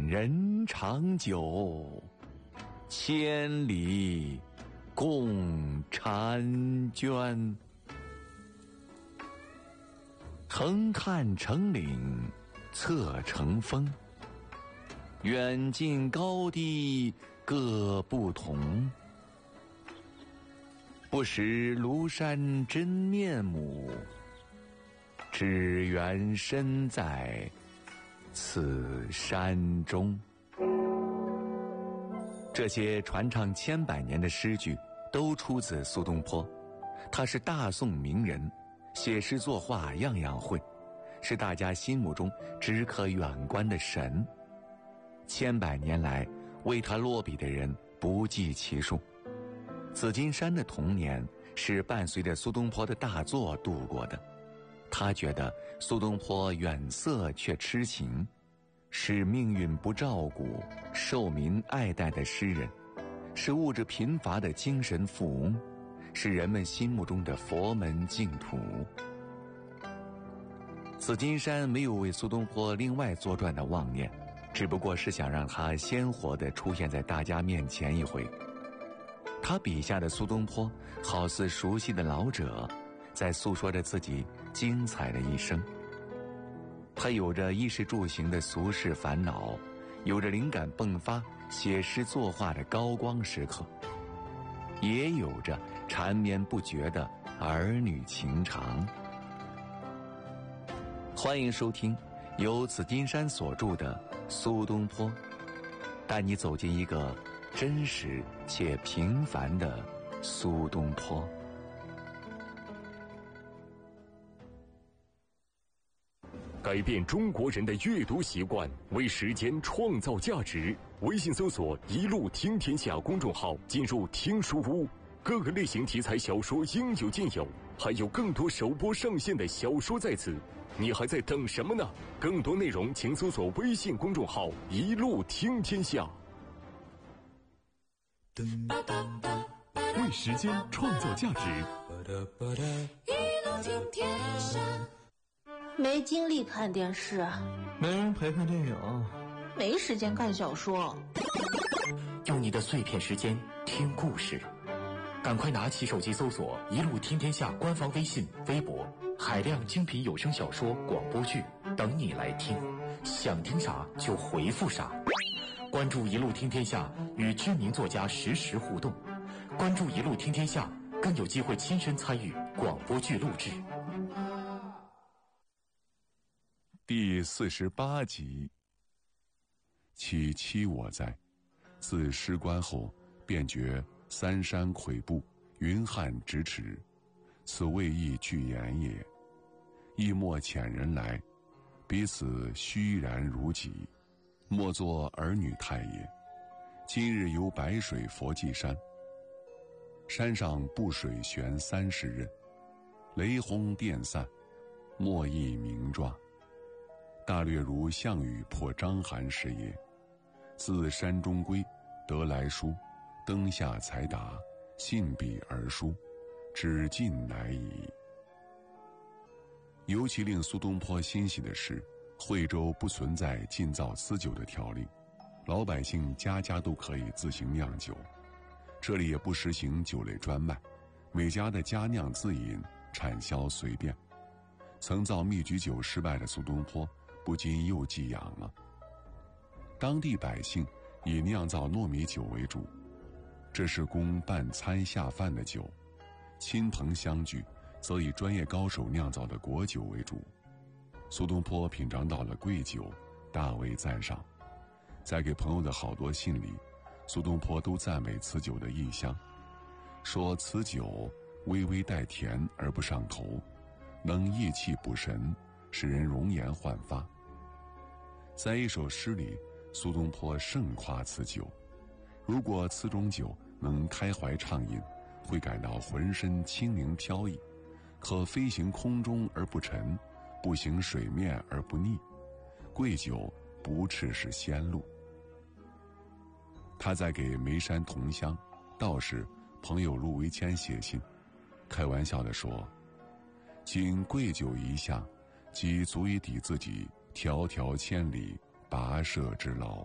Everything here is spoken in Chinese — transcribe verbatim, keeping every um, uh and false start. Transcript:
人长久，千里共婵娟。横看成岭侧成峰，远近高低各不同。不识庐山真面目，只缘身在此山中。这些传唱千百年的诗句都出自苏东坡，他是大宋名人，写诗作画样样会，是大家心目中只可远观的神。千百年来为他落笔的人不计其数。紫金山的童年是伴随着苏东坡的大作度过的，他觉得苏东坡远色却痴情，是命运不照顾、受民爱戴的诗人，是物质贫乏的精神富翁，是人们心目中的佛门净土。紫金山没有为苏东坡另外作传的妄念，只不过是想让他鲜活地出现在大家面前一回。他笔下的苏东坡好似熟悉的老者，在诉说着自己精彩的一生。他有着衣食住行的俗世烦恼，有着灵感迸发写诗作画的高光时刻，也有着缠绵不绝的儿女情长。欢迎收听由紫金山所著的《苏东坡》，带你走进一个真实且平凡的苏东坡。 改变中国人的阅读习惯，为时间创造价值。微信搜索一路听天下公众号，进入听书屋，各个类型题材小说应有尽有，还有更多首播上线的小说在此，你还在等什么呢？更多内容请搜索微信公众号一路听天下。为时间创造价值， 一路听天下。 没精力看电视， 没人陪看电影， 没时间看小说。 用你的碎片时间听故事，赶快拿起手机搜索一路听天下官方微信微博，海量精品有声小说广播剧等你来听，想听啥就回复啥。关注一路听天下，与知名作家实时互动，关注一路听天下，更有机会亲身参与广播剧录制。 第四十八集。其妻我在，自失官后，便觉三山跬步，云汉咫尺，此未易具言也。亦莫遣人来，彼此虚然如己，莫作儿女态也。今日游白水佛髻山，山上布水悬三十仞，雷轰电散，莫亦名状。大略如项羽破章邯时也。自山中归，得来书，灯下才达，信笔而书，只尽乃矣。尤其令苏东坡欣喜的是，惠州不存在禁造私酒的条令，老百姓家家都可以自行酿酒，这里也不实行酒类专卖，每家的家酿自饮，产销随便。曾造蜜橘酒失败的苏东坡，不禁又寄养了。当地百姓以酿造糯米酒为主，这是供办餐下饭的酒；亲朋相聚，则以专业高手酿造的果酒为主。苏东坡品尝到了贵酒，大为赞赏。在给朋友的好多信里，苏东坡都赞美此酒的异香，说此酒微微带甜而不上头，能益气补神，使人容颜焕发。在一首诗里，苏东坡盛夸此酒，如果此种酒能开怀畅饮，会感到浑身轻盈飘逸，可飞行空中而不沉，步行水面而不腻，贵酒不啻是仙路。他在给眉山同乡道士朋友陆维谦写信，开玩笑地说，仅贵酒一项，即足以抵自己迢迢千里跋涉之劳。